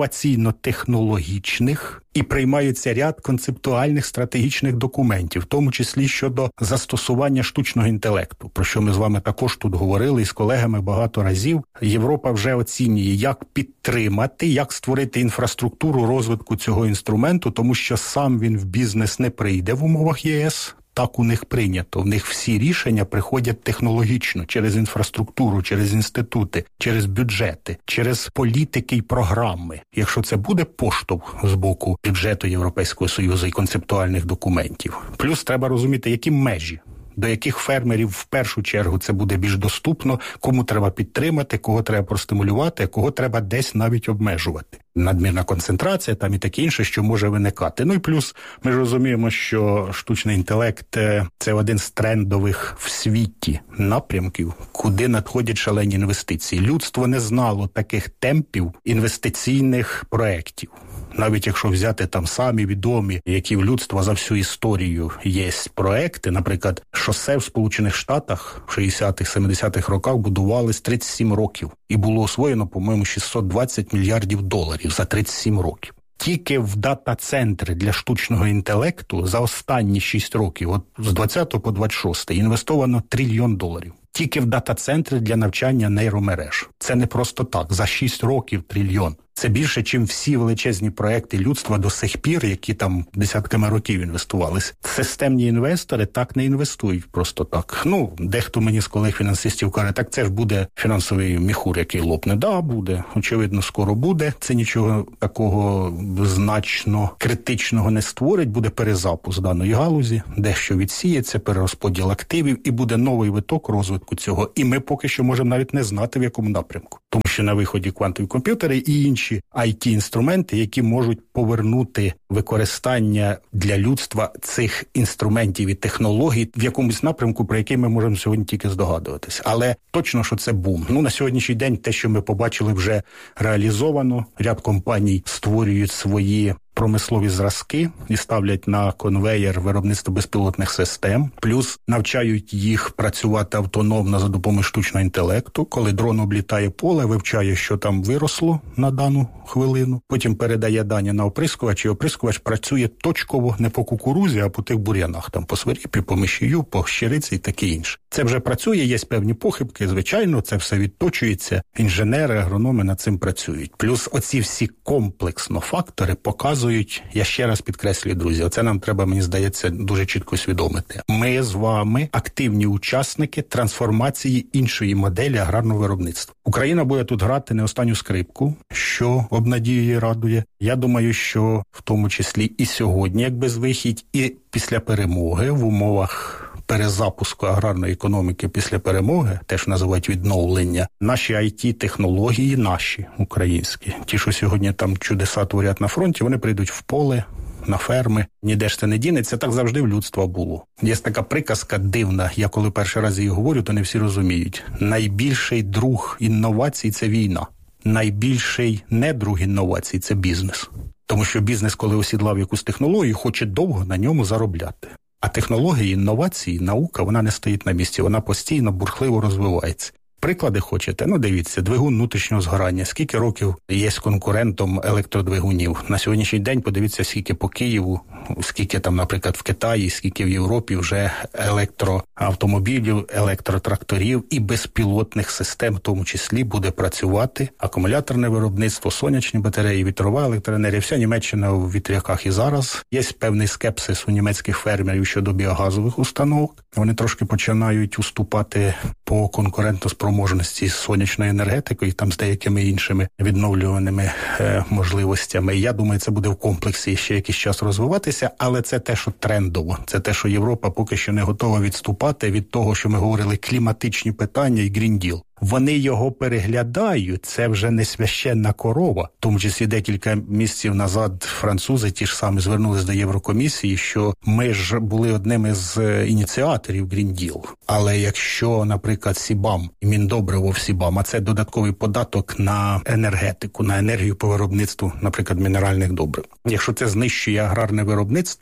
інноваційно-технологічних, і приймаються ряд концептуальних стратегічних документів, в тому числі щодо застосування штучного інтелекту, про що ми з вами також тут говорили із колегами багато разів. Європа вже оцінює, як підтримати, як створити інфраструктуру розвитку цього інструменту, тому що сам він в бізнес не прийде в умовах ЄС. Так у них прийнято. В них всі рішення приходять технологічно, через інфраструктуру, через інститути, через бюджети, через політики і програми. Якщо це буде поштовх з боку бюджету Європейського Союзу і концептуальних документів. Плюс треба розуміти, які межі, до яких фермерів в першу чергу це буде більш доступно, кому треба підтримати, кого треба простимулювати, а кого треба десь навіть обмежувати. Надмірна концентрація там і таке інше, що може виникати. Ну і плюс ми ж розуміємо, що штучний інтелект – це один з трендових в світі напрямків, куди надходять шалені інвестиції. Людство не знало таких темпів інвестиційних проєктів. Навіть якщо взяти там самі відомі, які в людства за всю історію є проекти, наприклад, шосе в Сполучених Штатах в 60-х, 70-х роках будувались 37 років. І було освоєно, по-моєму, $620 мільярдів за 37 років. Тільки в дата-центри для штучного інтелекту за останні 6 років, от з 20 по 26, інвестовано $1 трильйон. Тільки в дата-центри для навчання нейромереж. Це не просто так, за 6 років $1 трильйон. Це більше, чим всі величезні проекти людства до сих пір, які там десятками років інвестувалися. Системні інвестори так не інвестують просто так. Ну, дехто мені з колег-фінансистів каже, так це ж буде фінансовий міхур, який лопне. Да, буде. Очевидно, скоро буде. Це нічого такого значно критичного не створить. Буде перезапуск даної галузі, дещо відсіється, перерозподіл активів і буде новий виток розвитку цього. І ми поки що можемо навіть не знати, в якому напрямку. Тому що на виході квантові комп'ютери і інші IT-інструменти, які можуть повернути використання для людства цих інструментів і технологій в якомусь напрямку, про який ми можемо сьогодні тільки здогадуватися. Але точно, що це бум. Ну, на сьогоднішній день те, що ми побачили, вже реалізовано. Ряд компаній створюють свої промислові зразки і ставлять на конвеєр виробництво безпілотних систем, плюс навчають їх працювати автономно за допомогою штучного інтелекту. Коли дрон облітає поле, вивчає, що там виросло на дану хвилину, потім передає дані на оприскувач, і оприскувач працює точково не по кукурузі, а по тих бур'янах, там по свиріпі, по мишію, по щириці і таке інше. Це вже працює, є певні похибки, звичайно, це все відточується, інженери, агрономи над цим працюють. Плюс оці всі комплексно фактори показують, я ще раз підкреслюю, друзі, оце нам треба, мені здається, дуже чітко усвідомити. Ми з вами активні учасники трансформації іншої моделі аграрного виробництва. Україна буде тут грати не останню скрипку, що обнадіює і радує. Я думаю, що в тому числі і сьогодні, як безвихідь, і після перемоги в умовах перезапуску аграрної економіки після перемоги, теж називають відновлення, наші IT-технології, наші, українські, ті, що сьогодні там чудеса творять на фронті, вони прийдуть в поле, на ферми, ніде ж це не дінеться, так завжди в людства було. Є така приказка дивна, я коли перший раз її говорю, то не всі розуміють. Найбільший друг інновацій – це війна. Найбільший недруг інновацій – це бізнес. Тому що бізнес, коли осідлав якусь технологію, хоче довго на ньому заробляти. А технології, інновації, наука, вона не стоїть на місці, вона постійно, бурхливо розвивається. Приклади хочете? Ну, дивіться, двигун внутрішнього згорання. Скільки років є конкурентом електродвигунів? На сьогоднішній день подивіться, скільки по Києву, скільки там, наприклад, в Китаї, скільки в Європі вже електроавтомобілів, електротракторів і безпілотних систем, в тому числі, буде працювати. Акумуляторне виробництво, сонячні батареї, вітрова електроенергія. Вся Німеччина в вітряках і зараз. Є певний скепсис у німецьких фермерів щодо біогазових установок. Вони трошки починають уступати по конкурентоспроможності з сонячною енергетикою, там з деякими іншими відновлюваними можливостями. Я думаю, це буде в комплексі ще якийсь час розвиватися, але це те, що трендово. Це те, що Європа поки що не готова відступати від того, що ми говорили, кліматичні питання і Green Deal. Вони його переглядають, це вже не священна корова. В тому числі декілька місяців назад французи ті ж самі звернулись до Єврокомісії, що ми ж були одними з ініціаторів Green Deal. Але якщо, наприклад, СІБАМ, Міндобриво в СІБАМ, а це додатковий податок на енергетику, на енергію по виробництву, наприклад, мінеральних добрив. Якщо це знищує аграрне виробництво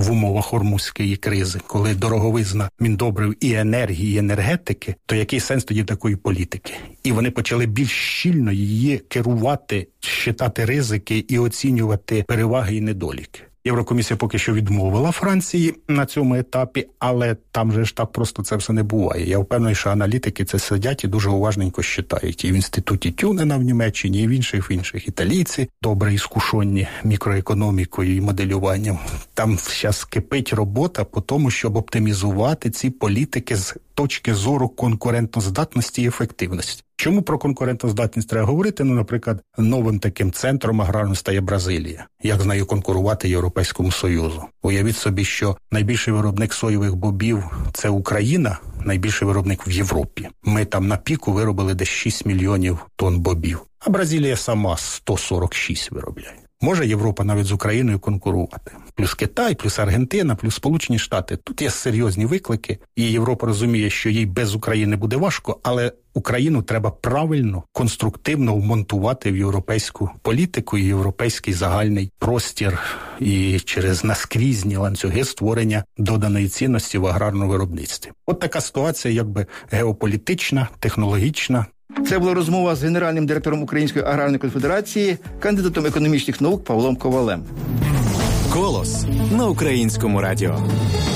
в умовах Ормузької кризи, коли дороговизна міндобрив і енергії, і енергетики, то який сенс тоді такої політики? І вони почали більш щільно її керувати, считати ризики і оцінювати переваги і недоліки. Єврокомісія поки що відмовила Франції на цьому етапі, але там же ж так просто це все не буває. Я впевнений, що аналітики це сидять і дуже уважненько считають. І в інституті Тюнена в Німеччині, і в інших італійці, добре іскушені мікроекономікою і моделюванням. Там зараз кипить робота по тому, щоб оптимізувати ці політики з точки зору конкурентоздатності і ефективності. Чому про конкурентоздатність треба говорити? Наприклад, новим таким центром аграрним стає Бразилія. Як з нею конкурувати Європейському Союзу? Уявіть собі, що найбільший виробник соєвих бобів – це Україна, найбільший виробник в Європі. Ми там на піку виробили десь 6 мільйонів тонн бобів, а Бразилія сама 146 виробляє. Може Європа навіть з Україною конкурувати. Плюс Китай, плюс Аргентина, плюс Сполучені Штати. Тут є серйозні виклики, і Європа розуміє, що їй без України буде важко, але Україну треба правильно, конструктивно вмонтувати в європейську політику і європейський загальний простір і через наскрізні ланцюги створення доданої цінності в аграрному виробництві. От така ситуація якби геополітична, технологічна. Це була розмова з генеральним директором Української аграрної конфедерації, кандидатом економічних наук Павлом Ковалем. «Голос» на Українському радіо.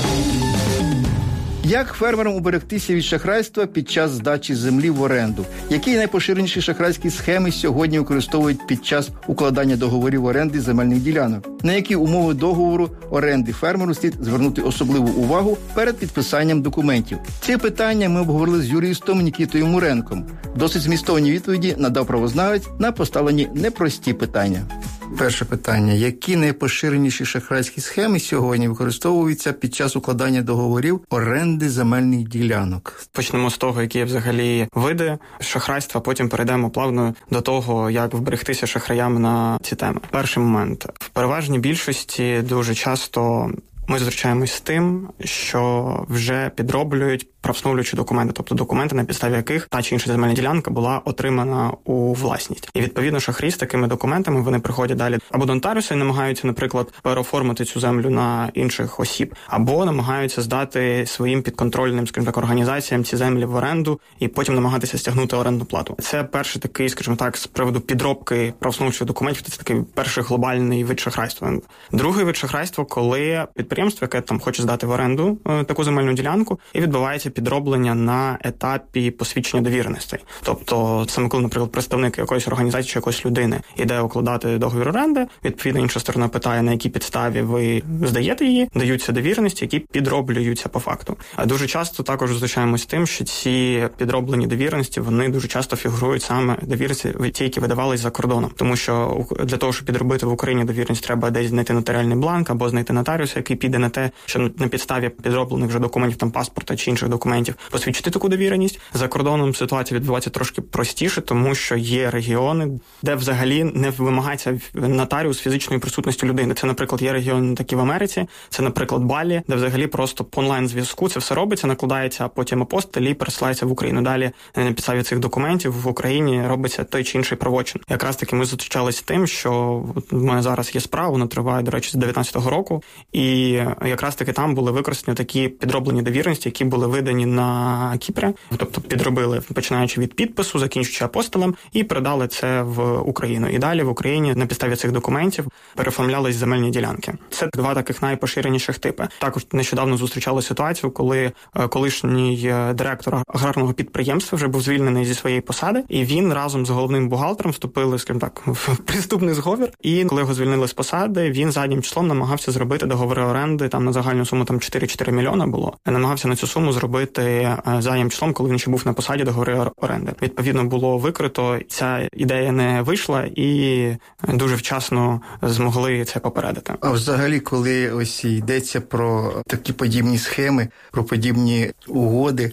Як фермерам уберегтися від шахрайства під час здачі землі в оренду? Які найпоширеніші шахрайські схеми сьогодні використовують під час укладання договорів оренди земельних ділянок? На які умови договору оренди фермеру слід звернути особливу увагу перед підписанням документів? Ці питання ми обговорили з юристом Нікітою Муренком. Досить змістовні відповіді надав правознавець на поставлені непрості питання. Перше питання. Які найпоширеніші шахрайські схеми сьогодні використовуються під час укладання договорів оренди земельних ділянок? Почнемо з того, які взагалі види шахрайства, потім перейдемо плавно до того, як вберегтися шахраям на ці теми. Перший момент. В переважній більшості дуже часто ми зустрічаємось з тим, що вже підроблюють правовстановлюючі документи, тобто документи, на підставі яких та чи інша земельна ділянка була отримана у власність. І відповідно шахраї з такими документами, вони приходять далі або до нотаріуса і намагаються, наприклад, переоформити цю землю на інших осіб, або намагаються здати своїм підконтрольним, скажімо так, організаціям ці землі в оренду і потім намагатися стягнути орендну плату. Це перший такий, скажімо так, з приводу підробки правовстановлюючих документів, це такий перший глобальний вид шахрайства. Другий вид шахрайства, коли підприємство, яке там хоче здати в оренду таку земельну ділянку, і відбувається підроблення на етапі посвідчення довіреностей. Тобто, саме коли, наприклад, представник якоїсь організації чи якоїсь людини іде укладати договір оренди, відповідно, інша сторона питає, на якій підставі ви здаєте її, даються довіреності, які підроблюються по факту. А дуже часто також зустрічаємось з тим, що ці підроблені довіреності, вони дуже часто фігурують саме довіреності, ті, які видавались за кордоном. Тому що для того, щоб підробити в Україні довіреність, треба десь знайти нотаріальний бланк або знайти нотаріуса, який піде на те, що на підставі підроблених вже документів, там паспорта чи інших документів, посвідчити таку довіреність. За кордоном ситуація відбувається трошки простіше, тому що є регіони, де взагалі не вимагається нотаріус фізичної присутності людини. Це, наприклад, є регіони такі в Америці, це, наприклад, Балі, де взагалі просто по онлайн-зв'язку це все робиться, накладається, а потім апостиль і пересилається в Україну. Далі на підставі цих документів в Україні робиться той чи інший правочин. Якраз таки ми зустрічалися з тим, що в мене зараз є справа, вона триває, до речі, з 19-го року, і якраз таки там були використані такі підроблені довіреності, які були видані на Кіпрі, тобто підробили, починаючи від підпису, закінчуючи апостилем, і передали це в Україну. І далі в Україні на підставі цих документів переоформлялись земельні ділянки. Це два таких найпоширеніших типи. Також нещодавно зустрічали ситуацію, коли колишній директор аграрного підприємства вже був звільнений зі своєї посади, і він разом з головним бухгалтером вступили, скажімо так, в преступний зговір. І коли його звільнили з посади, він заднім числом намагався зробити договори оренди там на загальну суму там 4 мільйона було. Намагався на цю суму зробити заднім числом, коли він ще був на посаді, договори оренди. Відповідно, було викрито, ця ідея не вийшла і дуже вчасно змогли це попередити. А взагалі, коли ось йдеться про такі подібні схеми, про подібні угоди,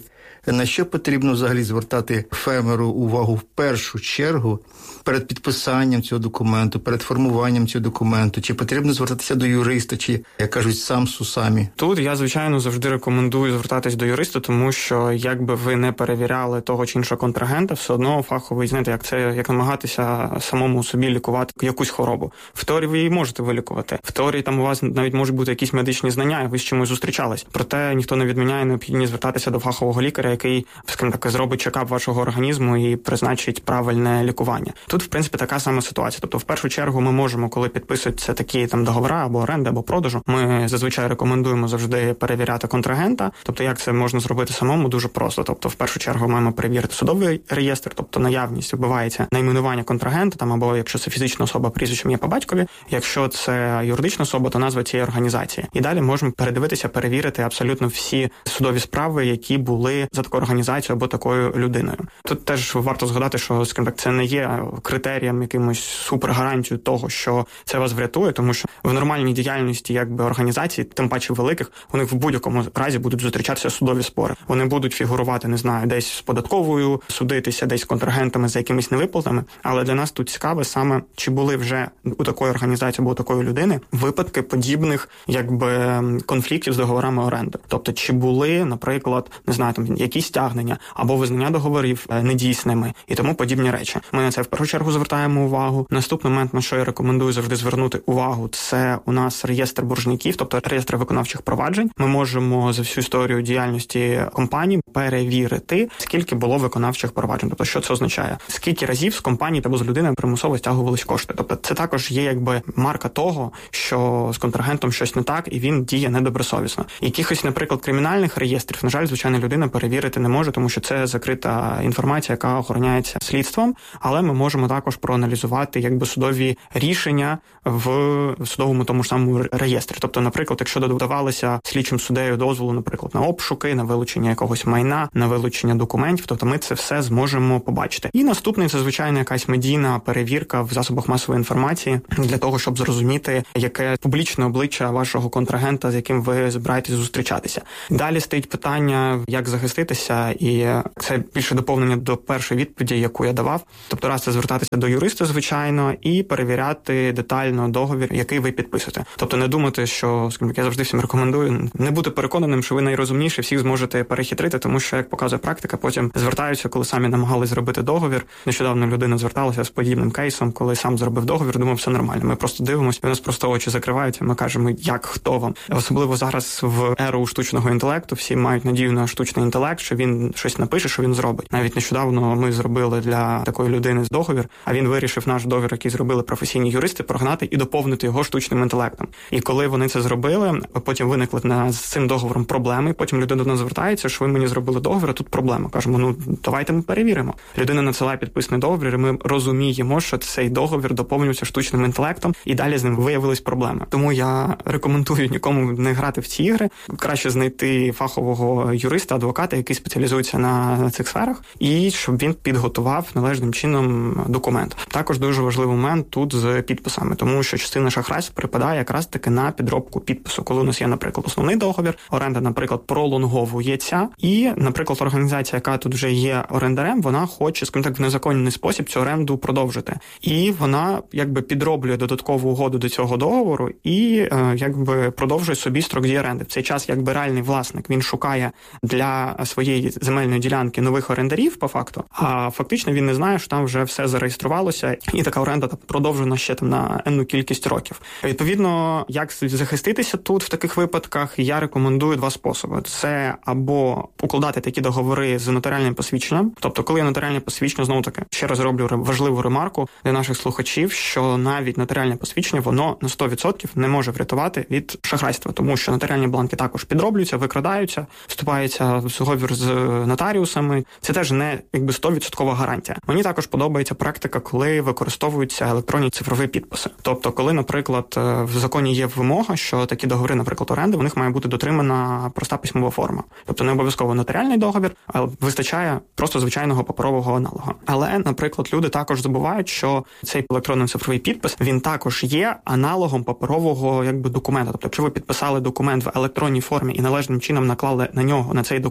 На що потрібно взагалі звертати фермеру увагу в першу чергу перед підписанням цього документу, перед формуванням цього документу? Чи потрібно звертатися до юриста, чи, як кажуть, сам з усами? Тут я, звичайно, завжди рекомендую звертатись до юриста, тому що якби ви не перевіряли того чи іншого контрагента, все одно фаховий, знаєте, як намагатися самому собі лікувати якусь хворобу. В теорії ви її можете вилікувати. В теорії там у вас навіть можуть бути якісь медичні знання, і ви з чимось зустрічались. Проте ніхто не відміняє необхідність звертатися до фахового лікаря, який, скажімо так, зробить чекап вашого організму і призначить правильне лікування. Тут, в принципі, така сама ситуація. Тобто, в першу чергу, ми можемо, коли підписуються такі там договори або оренди, або продажу, ми зазвичай рекомендуємо завжди перевіряти контрагента. Тобто, як це можна зробити самому? Дуже просто. Тобто, в першу чергу, маємо перевірити судовий реєстр, тобто наявність, вбивається найменування контрагента, там, або якщо це фізична особа, прізвище, ім'я по батькові, якщо це юридична особа, то назва цієї організації. І далі можемо передивитися, перевірити абсолютно всі судові справи, які були за таку організацію або такою людиною. Тут теж варто згадати, що, скажімо так, це не є критерієм, якимось супергарантією того, що це вас врятує, тому що в нормальній діяльності якби організацій, тим паче великих, у них в будь-якому разі будуть зустрічатися судові спори. Вони будуть фігурувати, не знаю, десь з податковою, судитися десь з контрагентами за якимись невиплатами, але для нас тут цікаве саме, чи були вже у такої організації або у такої людини випадки подібних якби конфліктів з договорами оренди. Тобто, чи були, наприклад, не знаю, там якісь стягнення або визнання договорів недійсними і тому подібні речі. Ми на це в першу чергу звертаємо увагу. Наступний момент, на що я рекомендую завжди звернути увагу, це у нас реєстр боржників, тобто реєстр виконавчих проваджень. Ми можемо за всю історію діяльності компанії перевірити, скільки було виконавчих проваджень. Тобто, що це означає? Скільки разів з компанії або з людини примусово стягувались кошти. Тобто, це також є якби марка того, що з контрагентом щось не так, і він діє недобросовісно. Якихось, наприклад, кримінальних реєстрів, на жаль, звичайна людина перевірити не може, тому що це закрита інформація, яка охороняється слідством, але ми можемо також проаналізувати якби судові рішення в судовому тому ж самому реєстрі. Тобто, наприклад, якщо додавалося слідчим суддею дозволу, наприклад, на обшуки, на вилучення якогось майна, на вилучення документів, тобто ми це все зможемо побачити. І наступний, це, звичайно, якась медійна перевірка в засобах масової інформації для того, щоб зрозуміти, яке публічне обличчя вашого контрагента, з яким ви збираєтесь зустрічатися. Далі стоїть питання, як захиститися, і це більше доповнення до першої відповіді, яку я давав. Тобто, раз це звертатися до юриста, звичайно, і перевіряти детально договір, який ви підписуєте. Тобто, не думати, що, скажімо, я завжди всім рекомендую, не бути переконаним, що ви найрозумніші, всіх зможете перехитрити, тому що, як показує практика, потім звертаються, коли самі намагались зробити договір. Нещодавно людина зверталася з подібним кейсом, коли сам зробив договір, думав, все нормально. Ми просто дивимося, і у нас просто очі закриваються, ми кажемо, як, хто вам. Особливо зараз в еру штучного інтелекту всі мають надію на штучний інтелект, що він щось напише, що він зробить. Навіть нещодавно ми зробили для такої людини договір, а він вирішив наш договір, який зробили професійні юристи, прогнати і доповнити його штучним інтелектом. І коли вони це зробили, потім виникли з цим договором проблеми, потім людина до нас звертається, що ви мені зробили договір, а тут проблема. Кажемо, давайте ми перевіримо. Людина надсилає підписаний договір, і ми розуміємо, що цей договір доповнюється штучним інтелектом, і далі з ним виявились проблеми. Тому я рекомендую нікому не грати в ці ігри. Краще знайти фахового юриста, адвоката, який спеціалізується на цих сферах, і щоб він підготував належним чином документ. Також дуже важливий момент тут з підписами, тому що частина шахрайств припадає якраз таки на підробку підпису. Коли у нас є, наприклад, основний договір, оренда, наприклад, пролонговується, і, наприклад, організація, яка тут вже є орендарем, вона хоче, скажімо так, в незаконний спосіб цю оренду продовжити. І вона якби підроблює додаткову угоду до цього договору і якби продовжує собі строк дії оренди. В цей час якби реальний власник, він шукає для своєї земельної ділянки нових орендарів по факту, а фактично він не знає, що там вже все зареєструвалося і така оренда продовжена ще там на енну кількість років. Відповідно, як захиститися тут в таких випадках, я рекомендую два способи. Це або укладати такі договори з нотаріальним посвідченням. Тобто, коли є нотаріальне посвідчення, знову таки, ще раз роблю важливу ремарку для наших слухачів, що навіть нотаріальне посвідчення, воно на 100% не може врятувати від шахрайства, тому що нотаріальні бланки також підроблюються, викрадаються, вступається в договір з нотаріусами. Це теж не якби 100% гарантія. Мені також подобається практика, коли використовуються електронні цифрові підписи. Тобто, коли, наприклад, в законі є вимога, що такі договори, наприклад, оренди, в них має бути дотримана проста письмова форма. Тобто не обов'язково нотаріальний договір, а вистачає просто звичайного паперового аналога. Але, наприклад, люди також забувають, що цей електронний цифровий підпис, він також є аналогом паперового якби документа. Тобто, якщо ви підписали документ в електронній формі і належним чином наклали на нього, на цей документ,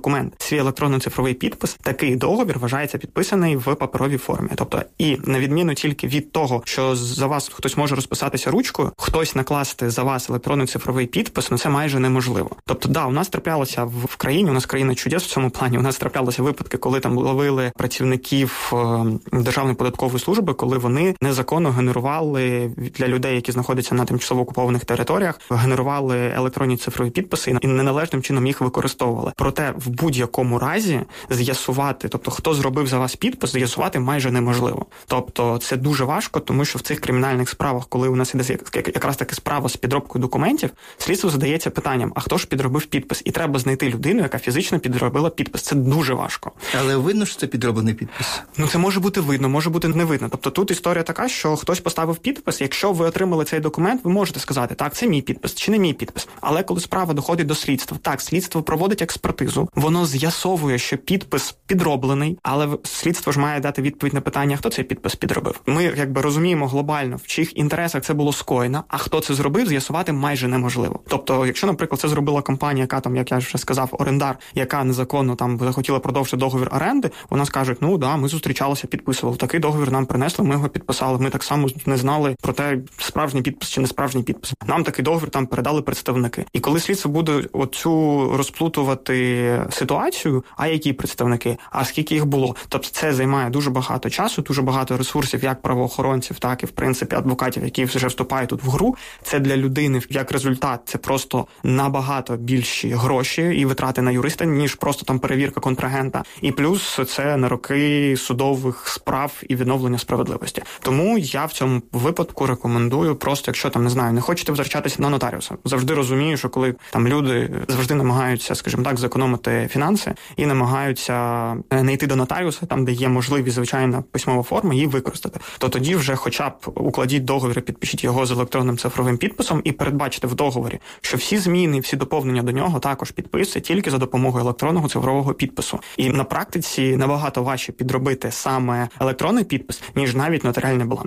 свій електронно-цифровий підпис, такий договір вважається підписаний в паперовій формі. Тобто, і на відміну тільки від того, що за вас хтось може розписатися ручкою, хтось накласти за вас електронно-цифровий підпис, це майже неможливо. Тобто, у нас траплялося в країні, у нас країна чудес в цьому плані, у нас траплялися випадки, коли там ловили працівників Державної податкової служби, коли вони незаконно генерували для людей, які знаходяться на тимчасово окупованих територіях, генерували електронні цифрові підписи і неналежним чином їх використовували. Проте в будь-якому разі з'ясувати, тобто хто зробив за вас підпис, з'ясувати майже неможливо. Тобто це дуже важко, тому що в цих кримінальних справах, коли у нас іде якраз таки справа з підробкою документів, слідство задається питанням, а хто ж підробив підпис? І треба знайти людину, яка фізично підробила підпис. Це дуже важко. Але видно, що це підроблений підпис? Це може бути видно, може бути не видно. Тобто тут історія така, що хтось поставив підпис, якщо ви отримали цей документ, ви можете сказати, так, це мій підпис чи не мій підпис. Але коли справа доходить до слідства, так, слідство проводить експертизу, воно з'ясовує, що підпис підроблений, але слідство ж має дати відповідь на питання, хто цей підпис підробив. Ми розуміємо глобально, в чиїх інтересах це було скоєно, а хто це зробив, з'ясувати майже неможливо. Тобто, якщо, наприклад, це зробила компанія, яка там, як я вже сказав, орендар, яка незаконно там захотіла продовжити договір оренди, вона скаже, ми зустрічалися, підписували. Такий договір нам принесли, ми його підписали. Ми так само не знали про те, справжній підпис чи не справжній підпис. Нам такий договір там передали представники. І коли слідство буде оцю розплутувати ситуацію, а які представники, а скільки їх було, тобто це займає дуже багато часу, дуже багато ресурсів, як правоохоронців, так і, в принципі, адвокатів, які вже вступають тут в гру. Це для людини, як результат, це просто набагато більші гроші і витрати на юриста, ніж просто там перевірка контрагента. І плюс це на роки судових справ і відновлення справедливості. Тому я в цьому випадку рекомендую просто, якщо там, не хочете втрачатися на нотаріуса. Завжди розумію, що коли там люди завжди намагаються, скажімо так, зекономити фінанси і намагаються не йти до нотаріуса, там, де є можливість, звичайна письмова форма, її використати. То тоді вже хоча б укладіть договір, підпишіть його з електронним цифровим підписом і передбачите в договорі, що всі зміни, всі доповнення до нього також підписує тільки за допомогою електронного цифрового підпису. І на практиці набагато важче підробити саме електронний підпис, ніж навіть нотаріальний бланк.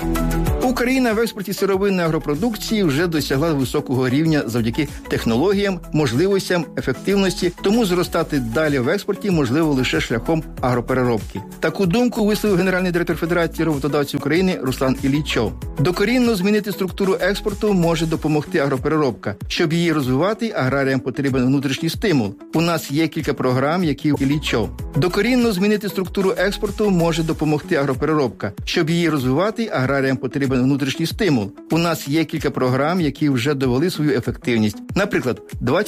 Україна в експорті сировинної агропродукції вже досягла високого рівня завдяки технологіям, можливостям, ефективності, тому зростати далі в експорті можливо лише шляхом агропереробки. Таку думку висловив генеральний директор Федерації роботодавців України Руслан Іллічов. Докорінно змінити структуру експорту може допомогти агропереробка. Щоб її розвивати, аграріям потрібен внутрішній стимул. У нас є кілька програм, які Іллічов. Докорінно змінити структуру експорту може допомогти агропереробка. Щоб її розвивати, аграріям потрібен внутрішній стимул. У нас є кілька програм, які вже довели свою ефективність. Наприклад,